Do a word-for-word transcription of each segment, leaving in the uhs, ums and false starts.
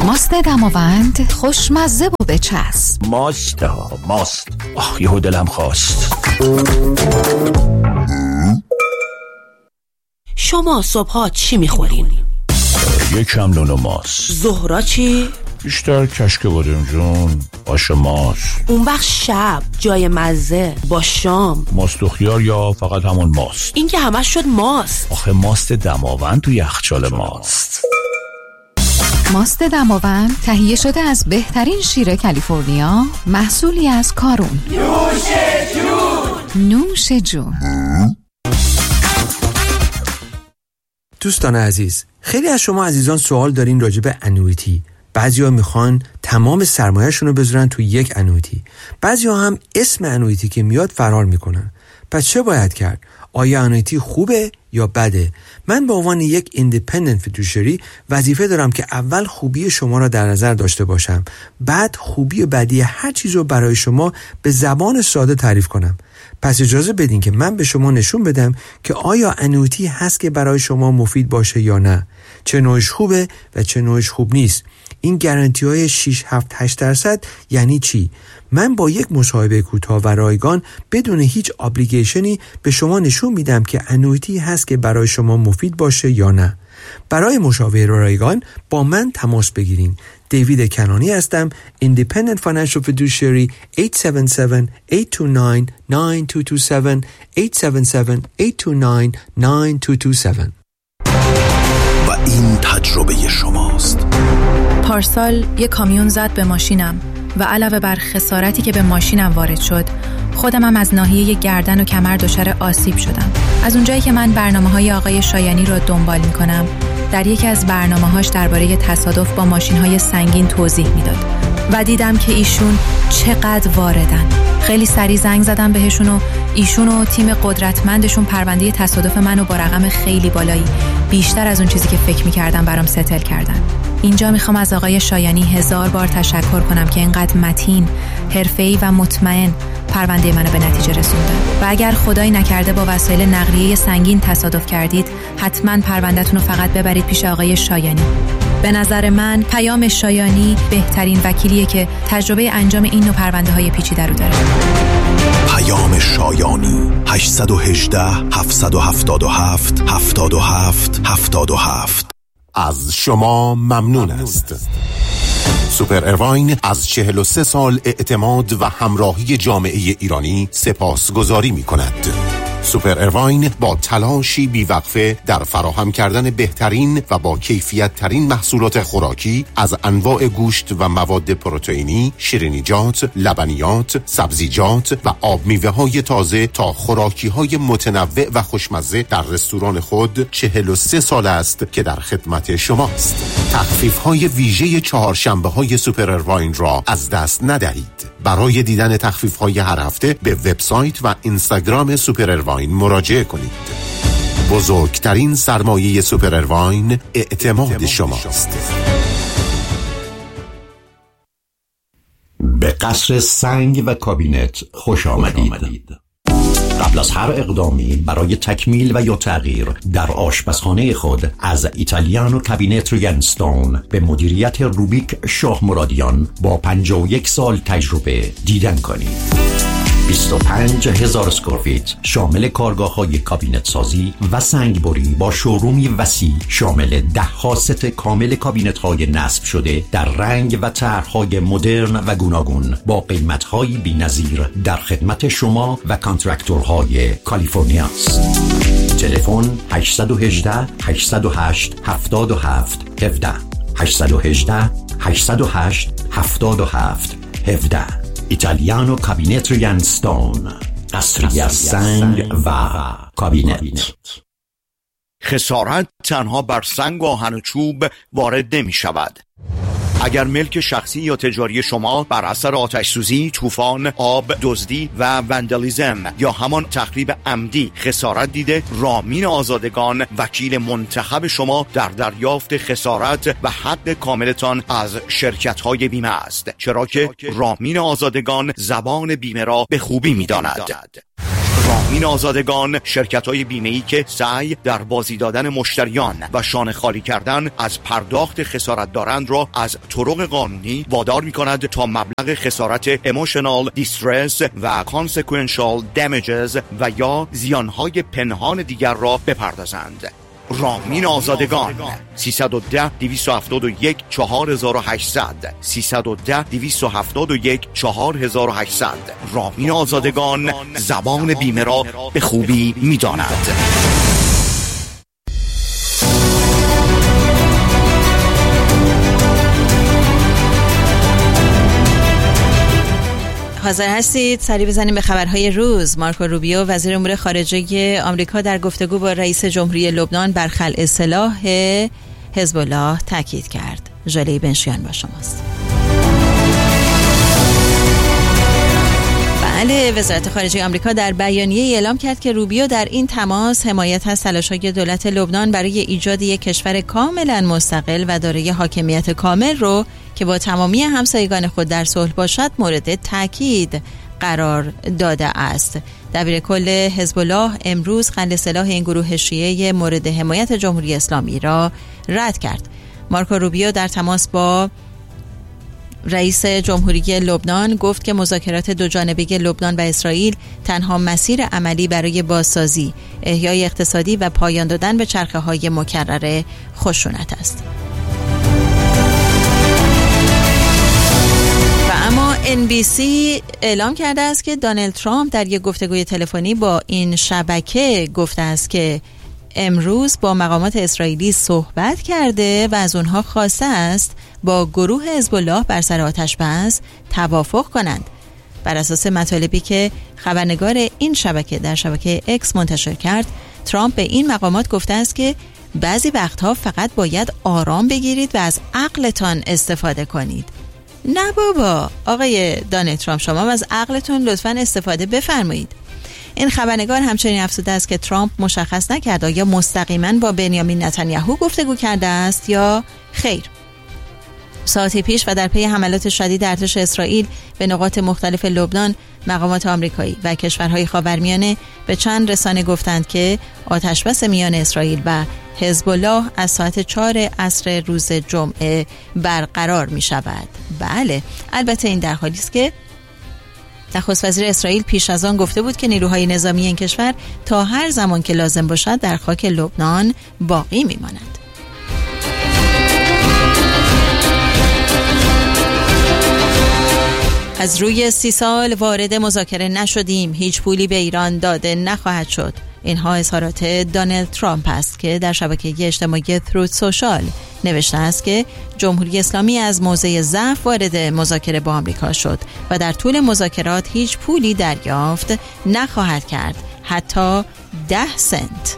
ماست دماوند خوشمزه و بچسب. ماست ها ماست. آخ یهو دلم خواست. شما صبحا چی میخورین؟ یکم نون و ماست. ظهرا چی؟ بیشتر کشک بادم جون، آش ماست. اون وقت شب جای مزه با شام ماست و خیار یا فقط همون ماست؟ این که همش شد ماست. آخه ماست دماوند تو یخچال ماست. ماست دماوند تهیه شده از بهترین شیر کالیفرنیا، محصولی از کارون. نوش جون. نوش جون. دوستان عزیز، خیلی از شما عزیزان سوال دارین راجع به انویتی. بعضیا میخوان تمام سرمایه‌شون رو بذارن تو یک انویتی. بعضیا هم اسم انویتی که میاد فرار میکنن. پس چه باید کرد؟ آیا انویتی خوبه یا بده؟ من به عنوان یک ایندیپندنت فیدوشری وظیفه دارم که اول خوبی شما را در نظر داشته باشم، بعد خوبی و بدی هر چیز رو برای شما به زبان ساده تعریف کنم. پس اجازه بدین که من به شما نشون بدم که آیا انویتی هست که برای شما مفید باشه یا نه، چه نوعش خوبه و چه نوعش خوب نیست. این گارانتی های شش هفت هشت درصد یعنی چی؟ من با یک مصاحبه کوتاه و رایگان بدون هیچ ابلیگیشنی به شما نشون میدم که انویتی هست که برای شما مفید باشه یا نه. برای مشاوره رایگان با من تماس بگیرین. دیوید کنانی هستم، Independent Financial Fiduciary. هشت هفت هفت، هشت دو نه، نه دو دو هفت هشت هفت هفت، هشت دو نه، نه دو دو هفت. و این تجربه شماست. پارسال یک کامیون زد به ماشینم و علاوه بر خسارتی که به ماشینم وارد شد، خودم هم از ناحیه گردن و کمر دچار آسیب شدم. از اونجایی که من برنامه‌های آقای شایانی رو دنبال می‌کنم، در یکی از برنامه‌هاش درباره تصادف با ماشین‌های سنگین توضیح میداد و دیدم که ایشون چقدر واردن. خیلی سریع زنگ زدم بهشون و ایشون و تیم قدرتمندشون پرونده تصادف منو با رقم خیلی بالایی، بیشتر از اون چیزی که فکر می‌کردم، برام ستل کردن. اینجا میخوام از آقای شایانی هزار بار تشکر کنم که اینقدر متین، حرفه‌ای و مطمئن پرونده منو به نتیجه رسوندن. و اگر خدایی نکرده با وسایل نقلیه سنگین تصادف کردید، حتما پرونده‌تون رو فقط ببرید پیش آقای شایانی. به نظر من پیام شایانی بهترین وکیلیه که تجربه انجام این نوع پرونده‌های پیچیده رو داره. پیام شایانی هشت یک هشت، هفت هفت هفت، هفت هفت هفت هفت. از شما ممنون است. سوپر اروین از چهل و سه سال اعتماد و همراهی جامعه ایرانی سپاسگزاری می کند. سوپر اروین با تلاشی بیوقفه در فراهم کردن بهترین و با کیفیت ترین محصولات خوراکی از انواع گوشت و مواد پروتئینی، شیرینیجات، لبنیات، سبزیجات و آب میوه های تازه تا خوراکی های متنوع و خوشمزه در رستوران خود چهل و سه سال است که در خدمت شماست. تخفیف های ویژه چهارشنبه های سوپر اروین را از دست ندهید. برای دیدن تخفیف های هر هفته به وبسایت و اینستاگرام سوپر اروین مراجعه کنید. بزرگترین سرمایه سوپر اروین اعتماد شماست. به قصر سنگ و کابینت خوش آمدید. قبل از هر اقدامی برای تکمیل و یا تغییر در آشپزخانه خود از ایتالیانو کابینت ریگنستون به مدیریت روبیک شاه مرادیان با پنجاه و یک سال تجربه دیدن کنید. بیست و پنج هزار اسکوارفیت شامل کارگاه‌های کابینت سازی و سنگبری با شورومی وسیع شامل ده ها ست کامل کابینت‌های نصب شده در رنگ و طرح‌های مدرن و گوناگون با قیمت‌های بی‌نظیر در خدمت شما و کانترکتورهای کالیفرنیا است. تلفن هشت یک هشت، هشت صفر هشت، هفت هفت یک هفت هشت یک هشت، هشت صفر هشت، هفت هفت یک هفت. ایتالیانو کابینت ریگنستون، قصری از سنگ و کابینت. خسارت تنها بر سنگ و آهن و چوب وارد نمی شود. اگر ملک شخصی یا تجاری شما بر اثر آتش سوزی، طوفان، آب، دزدی و وندالیزم یا همان تخریب عمدی خسارت دیده، رامین آزادگان وکیل منتخب شما در دریافت خسارت و حق کاملتان از شرکت‌های بیمه است، چرا که رامین آزادگان زبان بیمه را به خوبی می‌داند. رامین آزادگان، شرکت‌های بیمه‌ای که سعی در بازی دادن مشتریان و شانه خالی کردن از پرداخت خسارت دارند را از طرق قانونی وادار می‌کند تا مبلغ خسارت emotional distress و consequential damages و یا زیانهای پنهان دیگر را بپردازند. رامین آزادگان سیصد و ده دویست و هفتاد و یک چهار هزار و هشتصد سیصد و ده دویست و هفتاد و یک چهار هزار و هشتصد. رامین آزادگان زبان بیمه را به خوبی می‌داند. حاضر هستید سری بزنیم به خبرهای روز. مارکو روبیو وزیر امور خارجه آمریکا در گفتگو با رئیس جمهوری لبنان بر خلع سلاح حزب الله تاکید کرد. ژاله بنشیان با شماست. بله، وزارت خارجه آمریکا در بیانیه اعلام کرد که روبیو در این تماس حمایت از تلاش‌های دولت لبنان برای ایجاد یک کشور کاملا مستقل و دارای حاکمیت کامل رو که با تمامی همسایگان خود در صلح باشد مورد تاکید قرار داده است. دبیر کل حزب الله امروز خلع سلاح این گروه شیعه مورد حمایت جمهوری اسلامی را رد کرد. مارکو روبیو در تماس با رئیس جمهوری لبنان گفت که مذاکرات دوجانبه لبنان و اسرائیل تنها مسیر عملی برای بازسازی، احیای اقتصادی و پایان دادن به چرخه‌های مکرر خشونت است. اما ان بی سی اعلام کرده است که دونالد ترامپ در یک گفتگوی تلفنی با این شبکه گفته است که امروز با مقامات اسرائیلی صحبت کرده و از اونها خواسته است با گروه حزب الله بر سر آتش‌بس توافق کنند. بر اساس مطالبی که خبرنگار این شبکه در شبکه اکس منتشر کرد، ترامپ به این مقامات گفته است که بعضی وقتها فقط باید آرام بگیرید و از عقلتان استفاده کنید. نه بابا، آقای دونالد ترامپ، شما از عقلتون لطفاً استفاده بفرمایید. این خبرنگار همچنین افزوده است که ترامپ مشخص نکرد آیا مستقیما با بنیامین نتانیاهو گفتگو کرده است یا خیر. ساعتی پیش و در پی حملات شدید ارتش اسرائیل به نقاط مختلف لبنان، مقامات آمریکایی و کشورهای خاورمیانه به چند رسانه گفتند که آتشبس میان اسرائیل و حزب الله از ساعت چهار عصر روز جمعه برقرار می شود. بله، البته این در حالی است که نخست وزیر اسرائیل پیش از آن گفته بود که نیروهای نظامی این کشور تا هر زمان که لازم باشد در خاک لبنان باقی می مانند. از روی سی سال وارد مذاکره نشدیم، هیچ پولی به ایران داده نخواهد شد. اینها اظهارات دونالد ترامپ است که در شبکه اجتماعی تروت سوشال نوشته است که جمهوری اسلامی از موضع ضعف وارد مذاکره با آمریکا شد و در طول مذاکرات هیچ پولی دریافت نخواهد کرد، حتی ده سنت.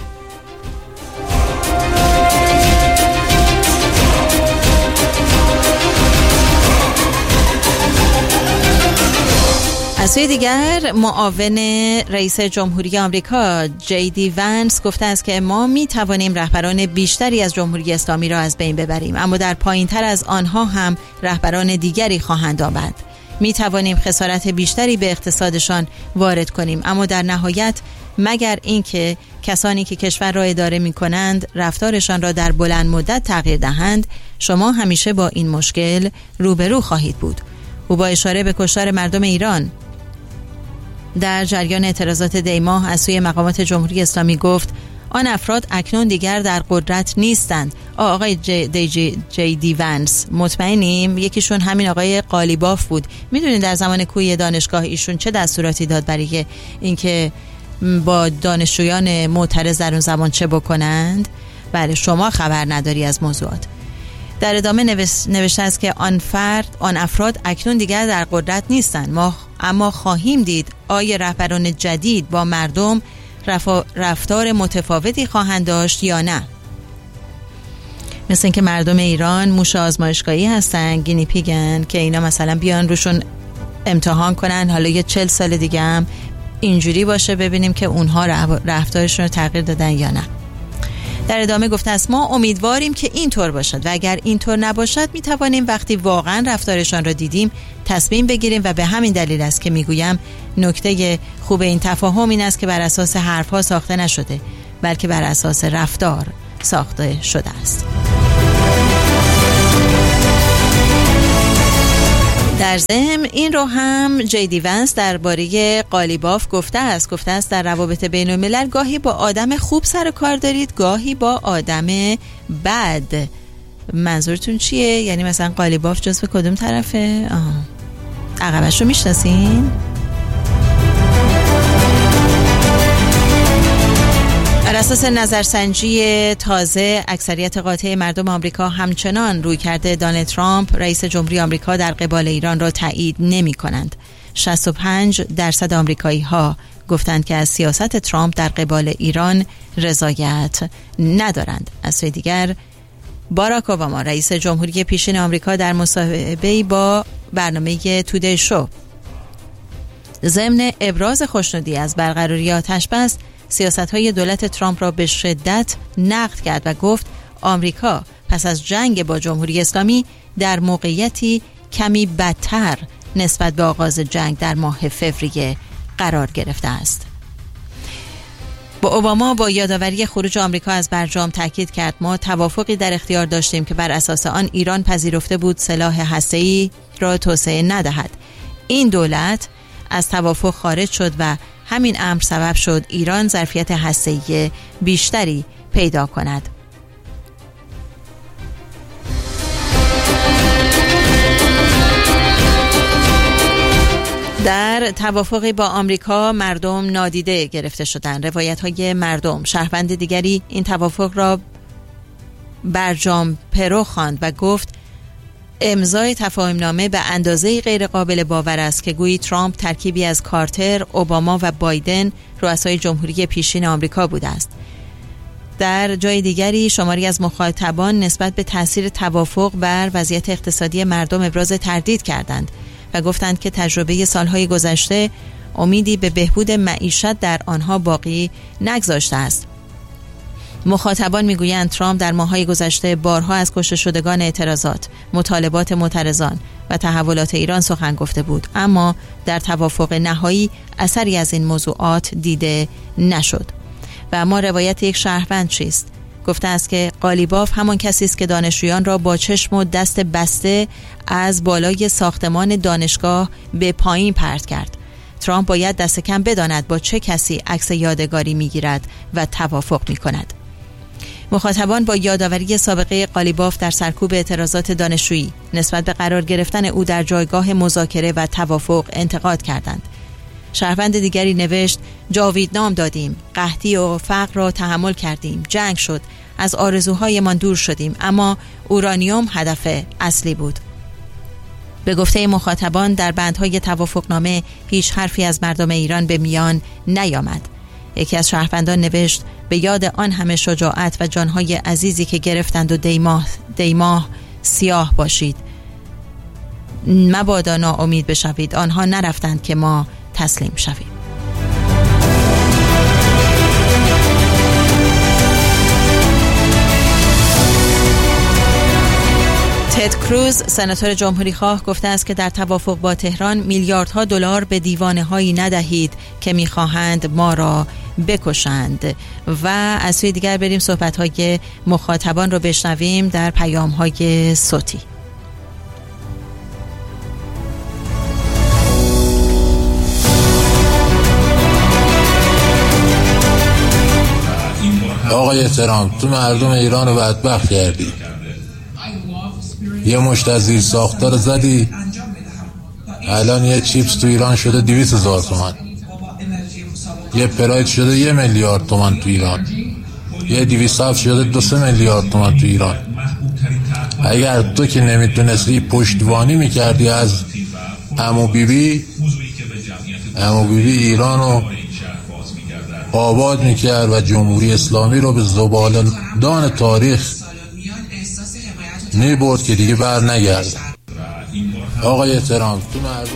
از سوی دیگر، معاون رئیس جمهوری آمریکا جی دی ونس گفته است که ما می توانیم رهبران بیشتری از جمهوری اسلامی را از بین ببریم، اما در پایین تر از آنها هم رهبران دیگری خواهند آمد. می توانیم خسارت بیشتری به اقتصادشان وارد کنیم، اما در نهایت مگر اینکه کسانی که کشور را اداره می کنند رفتارشان را در بلند مدت تغییر دهند، شما همیشه با این مشکل روبرو خواهید بود. او با اشاره به کشتار مردم ایران در جریان اعتراضات دیماه از سوی مقامات جمهوری اسلامی گفت آن افراد اکنون دیگر در قدرت نیستند. آقای جی دی, جی, جی دی ونس، مطمئنیم یکیشون همین آقای قالیباف بود. میدونید در زمان کوی دانشگاه ایشون چه دستوراتی داد برای اینکه با دانشجویان معترض در اون زمان چه بکنند؟ بله، شما خبر نداری از موضوعات. در ادامه نوشته است که آن فرد آن افراد اکنون دیگر در قدرت نیستند، ما اما خواهیم دید آیا رهبران جدید با مردم رفتار متفاوتی خواهند داشت یا نه. مثل اینکه مردم ایران موش آزمایشگاهی هستن، گینی پیگن، که اینا مثلا بیان روشون امتحان کنن، حالا یه چل سال دیگه هم اینجوری باشه ببینیم که اونها رفتارشون رو تغییر دادن یا نه. در ادامه گفته است ما امیدواریم که اینطور باشد و اگر اینطور نباشد می توانیم وقتی واقعا رفتارشان را دیدیم تصمیم بگیریم و به همین دلیل است که میگویم نکته خوب این تفاهم این است که بر اساس حرفها ساخته نشده بلکه بر اساس رفتار ساخته شده است. در ضمن این رو هم جی دی ونس درباره قالیباف گفته است گفته است در روابط بین الملل گاهی با آدم خوب سر کار دارید گاهی با آدم بد. منظورتون چیه؟ یعنی مثلا قالیباف جزو کدوم طرفه؟ آها عقبش رو میشناسین؟ بر اساس نظرسنجی تازه اکثریت قاطع مردم آمریکا همچنان رویکرد دونالد ترامپ رئیس جمهوری آمریکا در قبال ایران را تایید نمی کنند. شصت و پنج درصد آمریکایی ها گفتند که از سیاست ترامپ در قبال ایران رضایت ندارند. از سوی دیگر باراک اوباما رئیس جمهوری پیشین آمریکا در مصاحبه‌ای با برنامه تودی شو ضمن ابراز خوشنودی از برقراری آتش بس سیاست‌های دولت ترامپ را به شدت نقد کرد و گفت آمریکا پس از جنگ با جمهوری اسلامی در موقعیتی کمی بدتر نسبت به آغاز جنگ در ماه فوریه قرار گرفته است. با اوباما با یادآوری خروج آمریکا از برجام تاکید کرد ما توافقی در اختیار داشتیم که بر اساس آن ایران پذیرفته بود سلاح هسته‌ای را توسعه ندهد. این دولت از توافق خارج شد و همین امر سبب شد ایران ظرفیت هسته‌ای بیشتری پیدا کند. در توافقی با آمریکا مردم نادیده گرفته شدند. روایت‌های مردم. شهروند دیگری این توافق را برجام پرو خواند و گفت امضای تفاهمنامه به اندازه‌ای غیر قابل باور است که گویی ترامپ ترکیبی از کارتر، اوباما و بایدن رؤسای جمهوری پیشین آمریکا بوده است. در جای دیگری شماری از مخاطبان نسبت به تأثیر توافق بر وضعیت اقتصادی مردم ابراز تردید کردند و گفتند که تجربه سالهای گذشته امیدی به بهبود معیشت در آنها باقی نگذاشته است. مخاطبان میگویند ترامپ در ماه‌های گذشته بارها از کشته شدگان اعتراضات، مطالبات معترضان و تحولات ایران سخن گفته بود، اما در توافق نهایی اثری از این موضوعات دیده نشد. و اما روایت یک شهروند چیست؟ گفته است که قالیباف همان کسی است که دانشجویان را با چشم و دست بسته از بالای ساختمان دانشگاه به پایین پرت کرد. ترامپ باید دست کم بداند با چه کسی عکس یادگاری میگیرد و توافق میکند. مخاطبان با یادآوری سابقه قالیباف در سرکوب اعتراضات دانشجویی نسبت به قرار گرفتن او در جایگاه مذاکره و توافق انتقاد کردند. شهروند دیگری نوشت جاویدنام دادیم، قحطی و فقر را تحمل کردیم، جنگ شد، از آرزوهایمان دور شدیم، اما اورانیوم هدف اصلی بود. به گفته مخاطبان در بندهای توافقنامه هیچ حرفی از مردم ایران به میان نیامد. یکی از شهروندان نوشت به یاد آن همه شجاعت و جانهای عزیزی که گرفتند و دیماه, دیماه سیاه باشید. مبادا ناامید بشوید، آنها نرفتند که ما تسلیم شویم. تد کروز سناتور جمهوری خواه گفته است که در توافق با تهران میلیاردها دلار به دیوانه هایی ندهید که میخواهند ما را بکشند. و از سوی دیگر بریم صحبت های مخاطبان رو بشنویم در پیام های صوتی. آقای ترامپ تو مردم ایران رو بدبخت کردی، یه مشت از زیر ساختار زدی، الان یه چیپس تو ایران شده دویست هزار تومن، یه پراید شده یه میلیارد تومن تو ایران، یه دویست هفت شده دو سه میلیارد تومن تو ایران. اگر تو که نمیتونستی پشتوانی میکردی از عمو بیبی، عمو بیبی ایرانو آباد میکرد و جمهوری اسلامی رو به زباله‌دان تاریخ میبرد که دیگه بر نگرد. آقای ترامپ تو مردم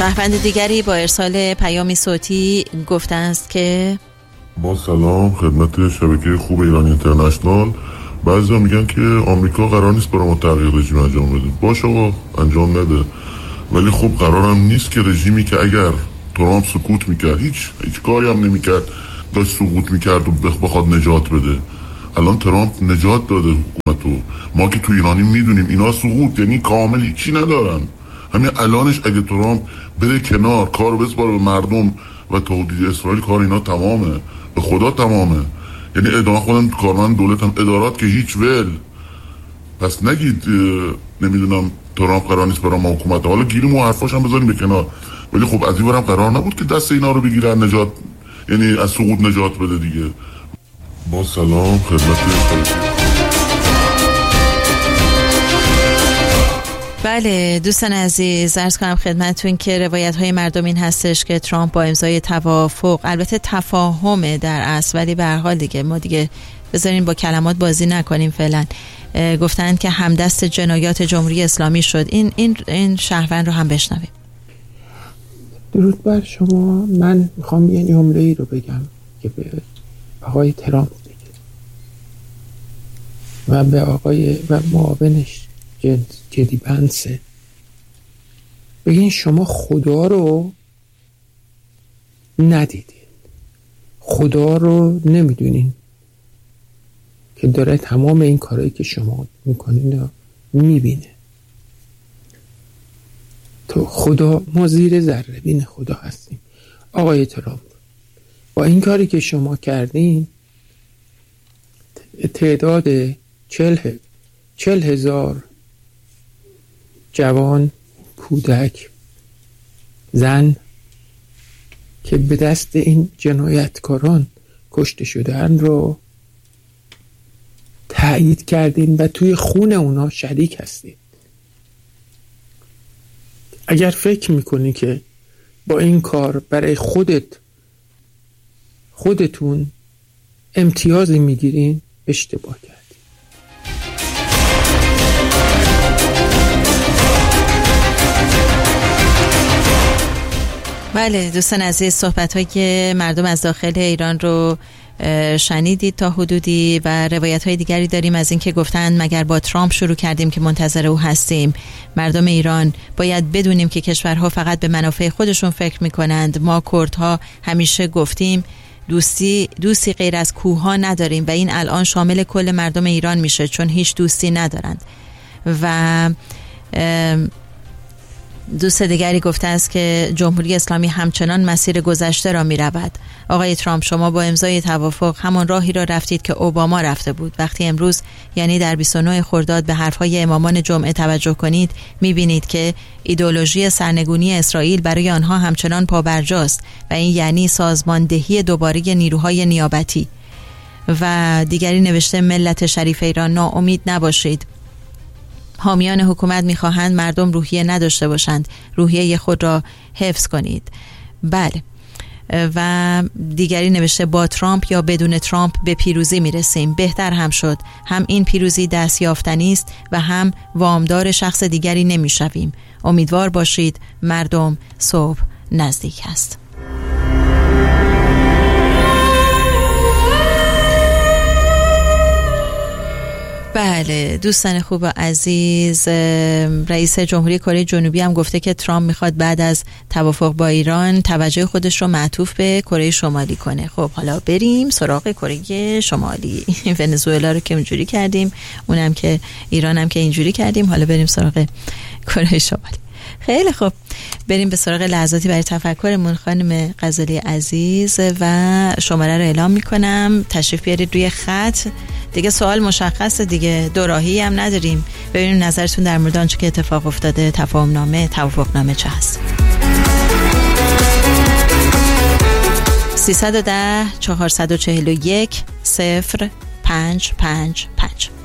شهروند دیگری با ارسال پیامی صوتی گفته است که با سلام خدمت شبکه خوب ایران اینترنشنال. بعضی میگن که آمریکا قرار نیست برای ما تغییر رژیم انجام بده. باشه آقا انجام نده، ولی خب قرارم نیست که رژیمی که اگر ترامپ سکوت میکرد هیچ هیچ کاری هم نمیکرد داشت سقوط میکرد و بخواد نجات بده. الان ترامپ نجات داده حکومتو. ما که تو ایرانی میدونیم اینا سقوط یعنی کامل هیچی ندارن. همین الانش اگه ترامپ بره کنار کارو بسپاره به مردم و تولید اسرائیل، کار اینا تمامه، به خدا تمامه. یعنی ادامه خودم کارمند دولت هم ادارات که هیچ ول. پس نگید نمیدونم ترامپ قرار نیست برای ما حکومت. حالا گیریم و حرفاش هم بذاریم به کنار، ولی خب از این ورم قرار نبود که دست اینا رو بگیرن نجات، یعنی از سقوط نجات بده دیگه. با سلام خدمت بله دوستان عزیز، عرض کنم خدمتتون که روایت های مردم این هستش که ترامپ با امضای توافق، البته تفاهمه در اصل، ولی به هر حال دیگه ما دیگه بذارین با کلمات بازی نکنیم فعلا، گفتن که همدست جنایات جمهوری اسلامی شد. این این این شهروند رو هم بشنویم. درود بر شما. من میخوام یه جمله‌ای رو بگم که به آقای ترامپ بگه و به آقای و معاونش جدی بنسه. بگین شما خدا رو ندیدین، خدا رو نمیدونین که داره تمام این کارهایی که شما میکنین رو میبینه. تو خدا، ما زیر ذره بین خدا هستیم. آقای ترامپ، با این کاری که شما کردین تعداد چل, چل هزار جوان، کودک، زن که به دست این جنایتکاران کشته شدن رو تایید کردین و توی خون اونا شریک هستین. اگر فکر میکنی که با این کار برای خودت خودتون امتیازی میگیرین، اشتباه کردین. بله دوستان عزیز، صحبت های مردم از داخل ایران رو شنیدید تا حدودی و روایت های دیگری داریم از این که گفتن مگر با ترامپ شروع کردیم که منتظر او هستیم. مردم ایران باید بدونیم که کشورها فقط به منافع خودشون فکر میکنند. ما کردها همیشه گفتیم دوستی دوستی غیر از کوها نداریم و این الان شامل کل مردم ایران میشه، چون هیچ دوستی ندارند. و دوست دیگری گفته است که جمهوری اسلامی همچنان مسیر گذشته را می رود. آقای ترامپ، شما با امضای توافق همان راهی را رفتید که اوباما رفته بود. وقتی امروز یعنی در بیست و نه خرداد به حرفهای امامان جمعه توجه کنید، می بینید که ایدئولوژی سرنگونی اسرائیل برای آنها همچنان پابرجاست و این یعنی سازماندهی دوباره نیروهای نیابتی. و دیگری نوشته ملت شریف ایران، ناامید نباشید. حامیان حکومت می‌خواهند مردم روحیه نداشته باشند، روحیه خود را حفظ کنید. بله. و دیگری نوشته با ترامپ یا بدون ترامپ به پیروزی میرسیم. بهتر هم شد، هم این پیروزی دست یافتنی است و هم وامدار شخص دیگری نمیشویم. امیدوار باشید، مردم صبح نزدیک است. بله دوستان خوب و عزیز، رئیس جمهوری کره جنوبی هم گفته که ترامپ میخواد بعد از توافق با ایران توجه خودش رو معطوف به کره شمالی کنه. خب حالا بریم سراغ کره شمالی. ونزوئلا رو که اینجوری کردیم، اونم که ایران هم که اینجوری کردیم، حالا بریم سراغ کره شمالی. خیلی خوب، بریم به سراغ لحظاتی برای تفکرمون. خانم غزالی عزیز و شماره رو اعلام میکنم، تشریف بیارید روی خط. دیگه سوال مشخصه دیگه، دو راهی هم نداریم. ببینیم نظرتون در مورد آنچه که اتفاق افتاده، تفاهم نامه، توافق نامه چه هست. سیصد و ده چهارصد و چهل و یک صفر پنج پنج پنج